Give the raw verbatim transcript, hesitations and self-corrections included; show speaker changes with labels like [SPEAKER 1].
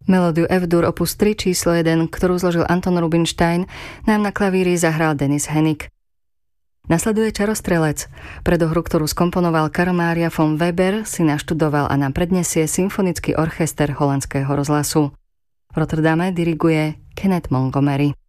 [SPEAKER 1] Melódiu F-dur opus tri číslo jeden, ktorú zložil Anton Rubinstein, nám na klavíri zahral Dennis Hennig. Nasleduje Čarostrelec. Predohru, ktorú skomponoval Karl Maria von Weber, si naštudoval a nám predniesie Symfonický orchester holandského rozhlasu. V Rotterdame diriguje Kenneth Montgomery.